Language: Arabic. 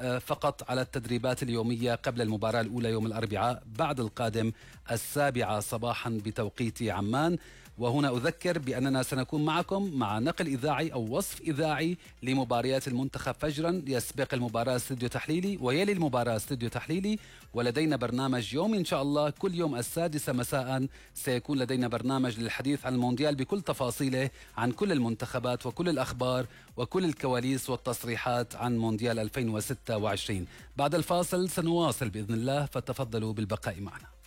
فقط على التدريبات اليومية قبل المباراة الأولى يوم الأربعاء بعد القادم 7 صباحا بتوقيت عمان. وهنا أذكر بأننا سنكون معكم مع نقل إذاعي أو وصف إذاعي لمباريات المنتخب فجرا، يسبق المباراة استوديو تحليلي ويلي المباراة استوديو تحليلي، ولدينا برنامج يومي إن شاء الله كل يوم 6 مساء سيكون لدينا برنامج للحديث عن المونديال بكل تفاصيله، عن كل المنتخبات وكل الأخبار وكل الكواليس والتصريحات عن مونديال 2026. بعد الفاصل سنواصل بإذن الله، فتفضلوا بالبقاء معنا.